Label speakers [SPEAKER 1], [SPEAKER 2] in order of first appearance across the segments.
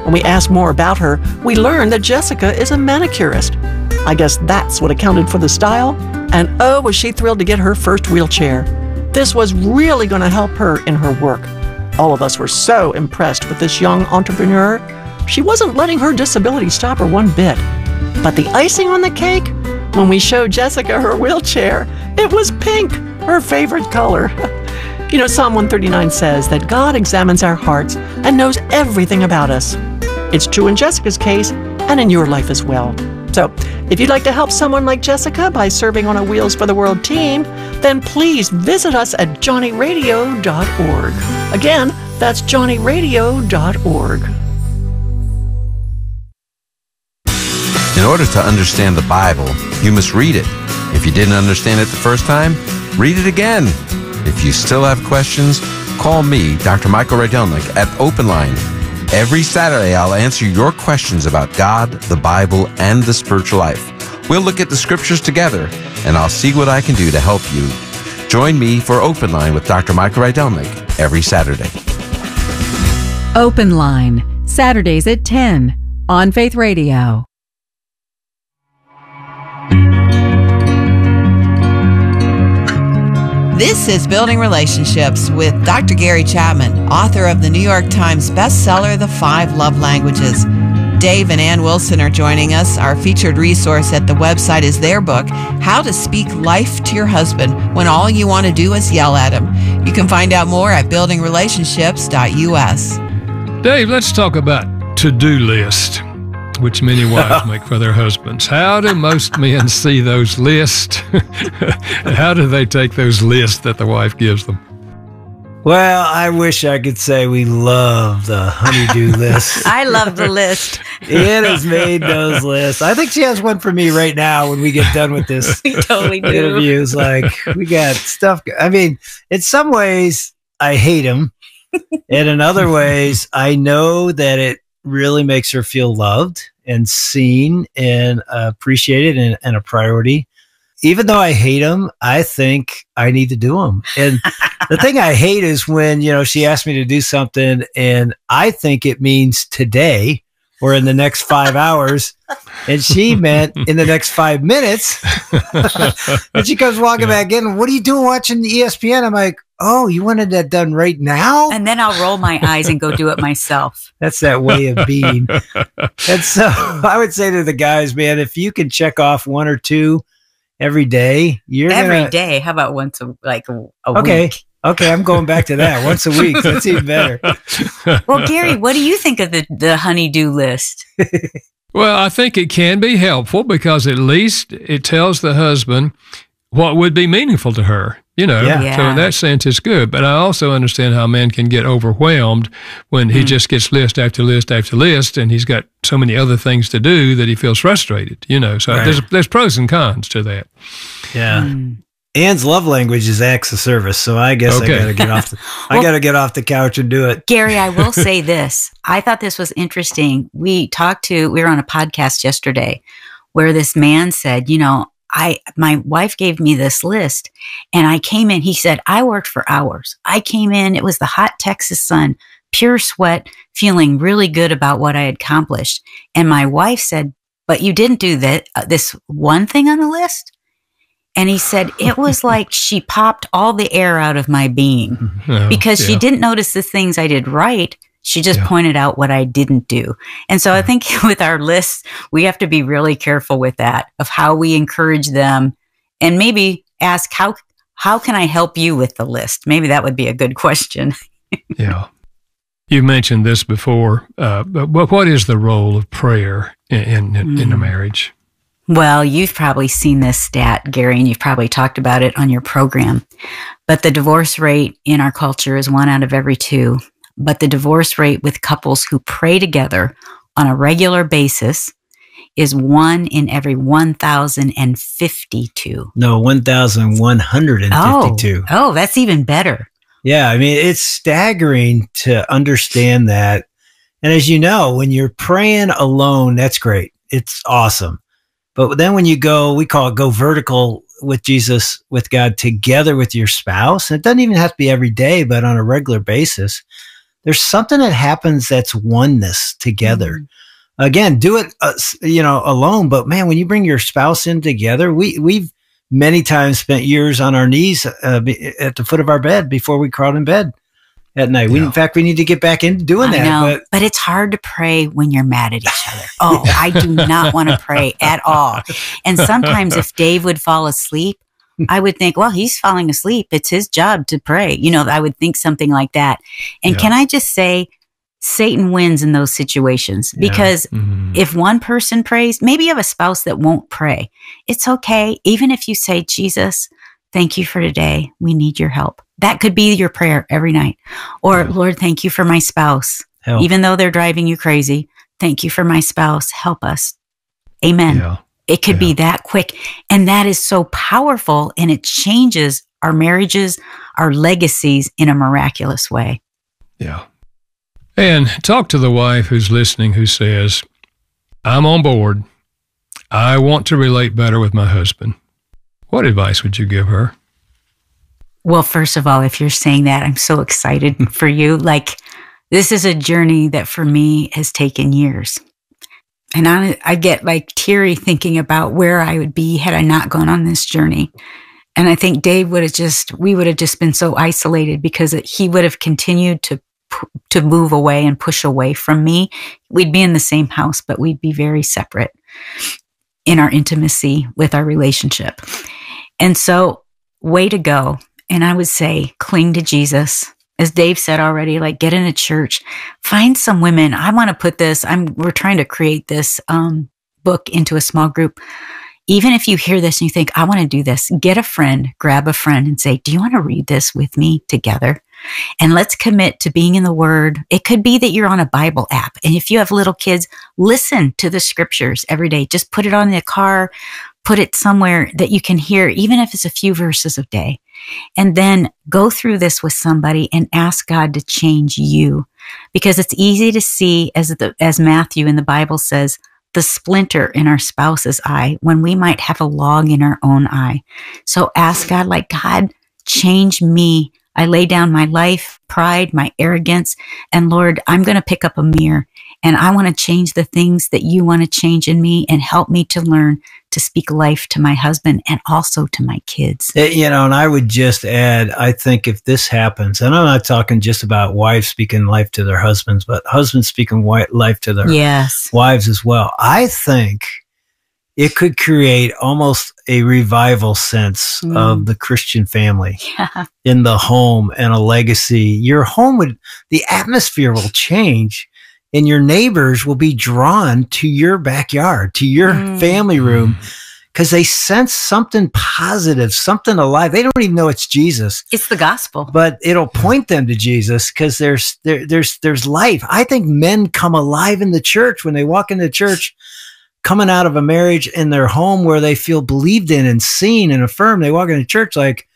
[SPEAKER 1] When we asked more about her, we learned that Jessica is a manicurist. I guess that's what accounted for the style. And oh, was she thrilled to get her first wheelchair. This was really going to help her in her work. All of us were so impressed with this young entrepreneur. She wasn't letting her disability stop her one bit. But the icing on the cake? When we showed Jessica her wheelchair, it was pink, her favorite color. You know, Psalm 139 says that God examines our hearts and knows everything about us. It's true in Jessica's case and in your life as well. So, if you'd like to help someone like Jessica by serving on a Wheels for the World team, then please visit us at johnnyradio.org. Again, that's johnnyradio.org.
[SPEAKER 2] In order to understand the Bible, you must read it. If you didn't understand it the first time, read it again. If you still have questions, call me, Dr. Michael Rydelnik, at Open Line. Every Saturday, I'll answer your questions about God, the Bible, and the spiritual life. We'll look at the scriptures together, and I'll see what I can do to help you. Join me for Open Line with Dr. Michael Rydelnik every Saturday.
[SPEAKER 3] Open Line, Saturdays at 10 on Faith Radio.
[SPEAKER 4] This is Building Relationships with Dr. Gary Chapman, author of the New York Times bestseller, The 5 Love Languages. Dave and Ann Wilson are joining us. Our featured resource at the website is their book, How to Speak Life to Your Husband When All You Want to Do Is Yell at Him. You can find out more at buildingrelationships.us.
[SPEAKER 5] Dave, let's talk about to-do list, which many wives make for their husbands. How do most men see those lists? How do they take those lists that the wife gives them?
[SPEAKER 6] Well, I wish I could say we love the honeydew list.
[SPEAKER 7] I love the list.
[SPEAKER 6] It has made those lists. I think she has one for me right now when we get done with this
[SPEAKER 7] We totally do.
[SPEAKER 6] interview. It's like, we got stuff. I mean, in some ways, I hate them. And in other ways, I know that it really makes her feel loved and seen and appreciated and a priority. Even though I hate them, I think I need to do them. And the thing I hate is when, she asked me to do something and I think it means today or in the next 5 hours. And she meant in the next 5 minutes. And she comes walking back in. What are you doing watching the ESPN? I'm like, oh, you wanted that done right now?
[SPEAKER 7] And then I'll roll my eyes and go do it myself.
[SPEAKER 6] That's that way of being. And so I would say to the guys, man, if you can check off 1 or 2 every day,
[SPEAKER 7] every day. How about once a week?
[SPEAKER 6] Okay, I'm going back to that. Once a week. That's even better.
[SPEAKER 7] Well, Gary, what do you think of the honey-do list?
[SPEAKER 5] Well, I think it can be helpful because at least it tells the husband what would be meaningful to her,
[SPEAKER 6] Yeah.
[SPEAKER 5] So in that sense, it's good. But I also understand how men can get overwhelmed when he just gets list after list after list, and he's got so many other things to do that he feels frustrated, So
[SPEAKER 6] Right.
[SPEAKER 5] there's pros and cons to that.
[SPEAKER 6] Yeah. Ann's love language is acts of service, so I guess
[SPEAKER 5] Okay.
[SPEAKER 6] I got to get off get off the couch and do it.
[SPEAKER 7] Gary, I will say this. I thought this was interesting. We were on a podcast yesterday where this man said, my wife gave me this list and I came in, he said, I worked for hours. I came in, it was the hot Texas sun, pure sweat, feeling really good about what I had accomplished. And my wife said, but you didn't do this one thing on the list? And he said, it was like she popped all the air out of my being because she didn't notice the things I did right. She just pointed out what I didn't do. And so I think with our lists, we have to be really careful with that, of how we encourage them and maybe ask, how can I help you with the list? Maybe that would be a good question.
[SPEAKER 5] Yeah. You mentioned this before, but what is the role of prayer in a marriage?
[SPEAKER 7] Well, you've probably seen this stat, Gary, and you've probably talked about it on your program. But the divorce rate in our culture is 1 out of every 2. But the divorce rate with couples who pray together on a regular basis is 1 in every 1,052.
[SPEAKER 6] No, 1,152.
[SPEAKER 7] Oh, that's even better.
[SPEAKER 6] Yeah, I mean, it's staggering to understand that. And as you know, when you're praying alone, that's great. It's awesome. But then when you we call it go vertical with Jesus, with God, together with your spouse, and it doesn't even have to be every day, but on a regular basis, there's something that happens that's oneness together. Mm-hmm. Again, do it, alone. But man, when you bring your spouse in together, we've many times spent years on our knees at the foot of our bed before we crawled in bed at night. Yeah. In fact, we need to get back into doing that.
[SPEAKER 7] Know, but it's hard to pray when you're mad at each other. Oh, I do not want to pray at all. And sometimes if Dave would fall asleep, I would think, well, he's falling asleep. It's his job to pray. I would think something like that. And can I just say, Satan wins in those situations because if one person prays, maybe you have a spouse that won't pray. It's okay. Even if you say, Jesus, thank you for today. We need your help. That could be your prayer every night. Or, Lord, thank you for my spouse. Help. Even though they're driving you crazy, thank you for my spouse. Help us. Amen. Yeah. It could be that quick. And that is so powerful. And it changes our marriages, our legacies in a miraculous way.
[SPEAKER 5] Yeah. And talk to the wife who's listening who says, I'm on board. I want to relate better with my husband. What advice would you give her?
[SPEAKER 7] Well, first of all, if you're saying that, I'm so excited for you. This is a journey that for me has taken years. And I get teary thinking about where I would be had I not gone on this journey. And I think Dave we would have just been so isolated because he would have continued to move away and push away from me. We'd be in the same house, but we'd be very separate in our intimacy with our relationship. And so, way to go. And I would say, cling to Jesus. As Dave said already, get in a church, find some women. I want to put this, we're trying to create this book into a small group. Even if you hear this and you think, I want to do this, get a friend, grab a friend and say, do you want to read this with me together? And let's commit to being in the Word. It could be that you're on a Bible app. And if you have little kids, listen to the scriptures every day. Just put it on the car, put it somewhere that you can hear, even if it's a few verses a day. And then go through this with somebody and ask God to change you. Because it's easy to see, as Matthew in the Bible says, the splinter in our spouse's eye when we might have a log in our own eye. So ask God, God, change me. I lay down my life, pride, my arrogance, and Lord, I'm going to pick up a mirror and I want to change the things that you want to change in me and help me to learn to speak life to my husband and also to my kids.
[SPEAKER 6] And I would just add, I think if this happens, and I'm not talking just about wives speaking life to their husbands, but husbands speaking life to their wives as well. I think it could create almost a revival sense of the Christian family in the home and a legacy. Your home the atmosphere will change and your neighbors will be drawn to your backyard, to your family room, because they sense something positive, something alive. They don't even know it's Jesus.
[SPEAKER 7] It's the gospel.
[SPEAKER 6] But it'll point them to Jesus because there's life. I think men come alive in the church when they walk into church, coming out of a marriage in their home where they feel believed in and seen and affirmed. They walk into church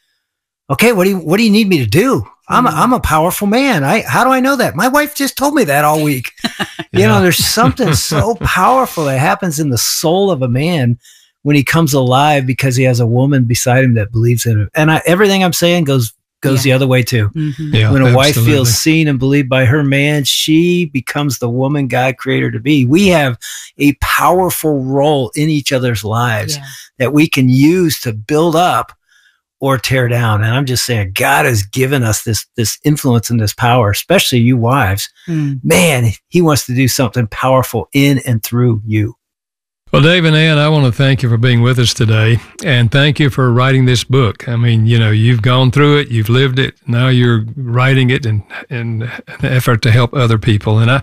[SPEAKER 6] okay, what do you need me to do? I'm a powerful man. How do I know that? My wife just told me that all week. There's something so powerful that happens in the soul of a man when he comes alive because he has a woman beside him that believes in him. And everything I'm saying goes the other way too. Mm-hmm. Yeah, when a wife feels seen and believed by her man, she becomes the woman God created her to be. We have a powerful role in each other's lives that we can use to build up or tear down. And I'm just saying, God has given us this influence and this power, especially you wives. Man, he wants to do something powerful in and through you.
[SPEAKER 5] Well, Dave and Ann, I want to thank you for being with us today, and thank you for writing this book. I mean, you've gone through it, you've lived it, now you're writing it in an effort to help other people. And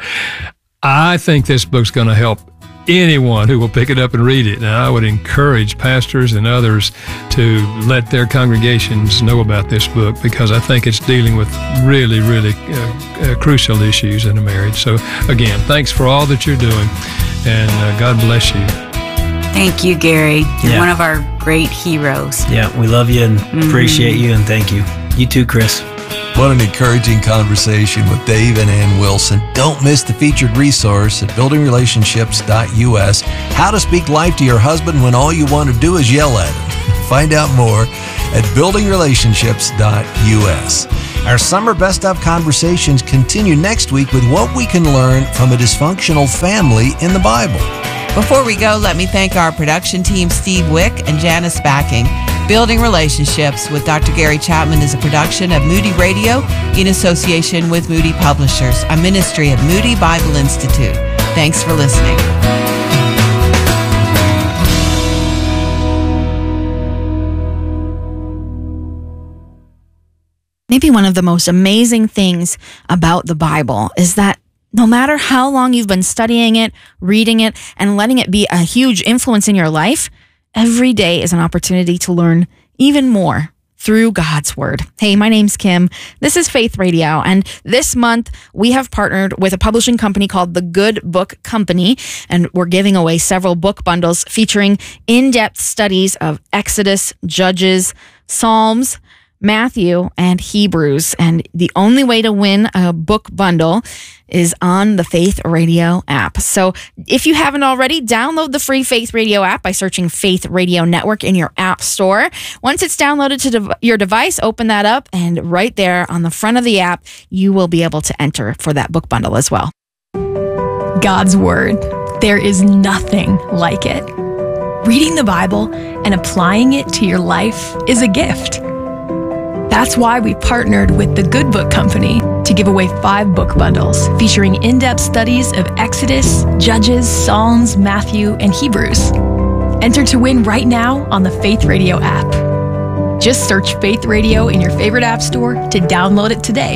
[SPEAKER 5] I think this book's going to help anyone who will pick it up and read it. And I would encourage pastors and others to let their congregations know about this book, because I think it's dealing with really, really crucial issues in a marriage. So again, thanks for all that you're doing, and God bless you.
[SPEAKER 7] Thank you, Gary. You're one of our great heroes.
[SPEAKER 6] Yeah, we love you and appreciate you, and thank you. You too, Chris.
[SPEAKER 8] What an encouraging conversation with Dave and Ann Wilson. Don't miss the featured resource at buildingrelationships.us, How to Speak Life to Your Husband When All You Want to Do Is Yell at Him. Find out more at buildingrelationships.us. Our summer best of conversations continue next week with what we can learn from a dysfunctional family in the Bible.
[SPEAKER 4] Before we go, let me thank our production team, Steve Wick and Janice Backing. Building Relationships with Dr. Gary Chapman is a production of Moody Radio in association with Moody Publishers, a ministry of Moody Bible Institute. Thanks for listening.
[SPEAKER 9] Maybe one of the most amazing things about the Bible is that no matter how long you've been studying it, reading it, and letting it be a huge influence in your life, every day is an opportunity to learn even more through God's Word. Hey, my name's Kim. This is Faith Radio, and this month we have partnered with a publishing company called The Good Book Company, and we're giving away several book bundles featuring in-depth studies of Exodus, Judges, Psalms, Matthew, and Hebrews. And the only way to win a book bundle is on the Faith Radio app. So if you haven't already, download the free Faith Radio app by searching Faith Radio Network in your app store. Once it's downloaded to your device, open that up, and right there on the front of the app, you will be able to enter for that book bundle as well.
[SPEAKER 10] God's Word. There is nothing like it. Reading the Bible and applying it to your life is a gift. That's why we partnered with the Good Book Company to give away 5 book bundles featuring in-depth studies of Exodus, Judges, Psalms, Matthew, and Hebrews. Enter to win right now on the Faith Radio app. Just search Faith Radio in your favorite app store to download it today.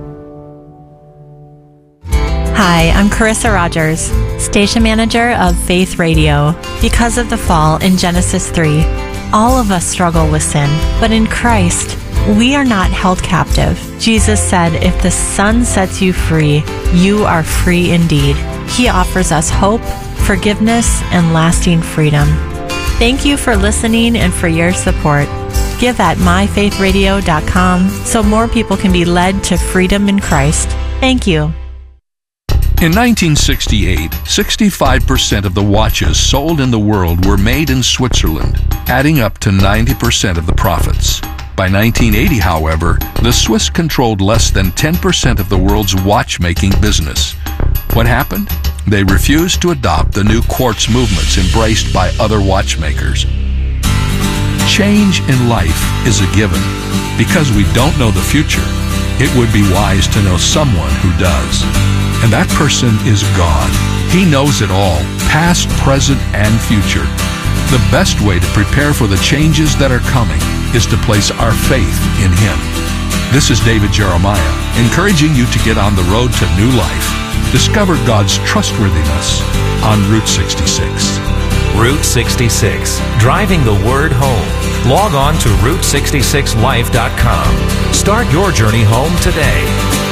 [SPEAKER 11] Hi, I'm Carissa Rogers, station manager of Faith Radio. Because of the fall in Genesis 3, all of us struggle with sin, but in Christ, we are not held captive. Jesus said, if the Son sets you free, you are free indeed. He offers us hope, forgiveness, and lasting freedom. Thank you for listening and for your support. Give at myfaithradio.com so more people can be led to freedom in Christ. Thank you.
[SPEAKER 12] In 1968, 65% of the watches sold in the world were made in Switzerland, adding up to 90% of the profits. By 1980, however, the Swiss controlled less than 10% of the world's watchmaking business. What happened? They refused to adopt the new quartz movements embraced by other watchmakers. Change in life is a given. Because we don't know the future, it would be wise to know someone who does. And that person is God. He knows it all, past, present, and future. The best way to prepare for the changes that are coming is to place our faith in Him. This is David Jeremiah, encouraging you to get on the road to new life. Discover God's trustworthiness on Route 66.
[SPEAKER 13] Route 66, driving the word home. Log on to Route66Life.com. Start your journey home today.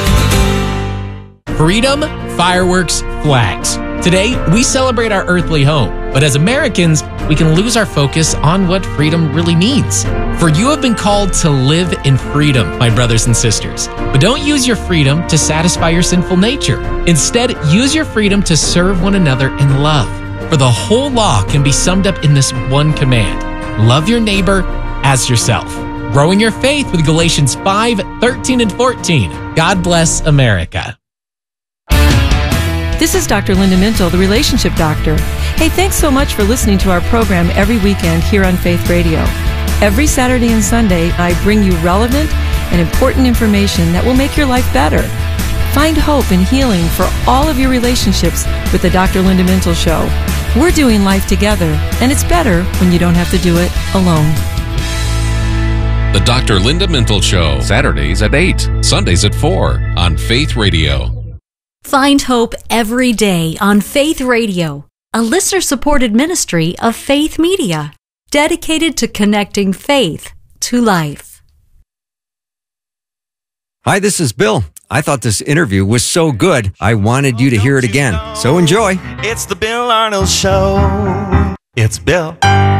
[SPEAKER 14] Freedom, fireworks, flags. Today, we celebrate our earthly home, but as Americans, we can lose our focus on what freedom really means. For you have been called to live in freedom, my brothers and sisters. But don't use your freedom to satisfy your sinful nature. Instead, use your freedom to serve one another in love. For the whole law can be summed up in this one command: love your neighbor as yourself. Growing your faith with Galatians 5:13 and 14. God bless America.
[SPEAKER 15] This is Dr. Linda Mintle, the Relationship Doctor. Hey, thanks so much for listening to our program every weekend here on Faith Radio. Every Saturday and Sunday, I bring you relevant and important information that will make your life better. Find hope and healing for all of your relationships with the Dr. Linda Mintle Show. We're doing life together, and it's better when you don't have to do it alone.
[SPEAKER 16] The Dr. Linda Mintle Show, Saturdays at 8, Sundays at 4 on Faith Radio.
[SPEAKER 17] Find hope every day on Faith Radio, a listener-supported ministry of Faith Media, dedicated to connecting faith to life.
[SPEAKER 18] Hi, this is Bill. I thought this interview was so good, I wanted you to hear it again. So enjoy.
[SPEAKER 19] It's the Bill Arnold Show. It's Bill.